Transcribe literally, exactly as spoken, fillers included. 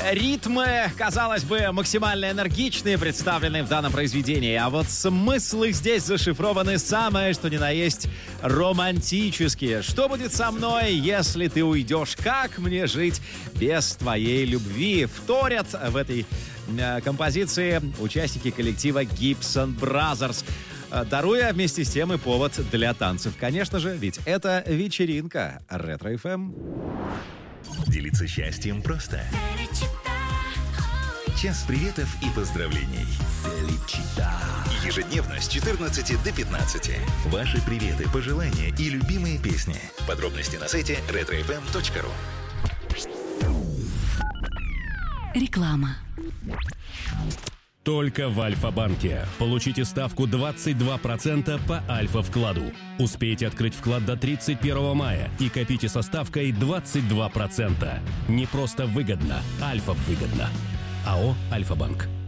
Ритмы, казалось бы, максимально энергичные, представленные в данном произведении, а вот смыслы здесь зашифрованы самое, что ни на есть, романтические. Что будет со мной, если ты уйдешь? Как мне жить без твоей любви? Вторят в этой э, композиции участники коллектива Gibson Brothers, даруя вместе с тем и повод для танцев. Конечно же, ведь это вечеринка Ретро эф эм. Делиться счастьем просто. Час приветов и поздравлений. Ежедневно с четырнадцати до пятнадцати. Ваши приветы, пожелания и любимые песни. Подробности на сайте ретро эф эм точка ру. Реклама. Только в Альфа-банке. Получите ставку двадцать два процента по Альфа-вкладу. Успейте открыть вклад до тридцать первого мая и копите со ставкой двадцать два процента. Не просто выгодно, Альфа-выгодно. АО «Альфа-банк».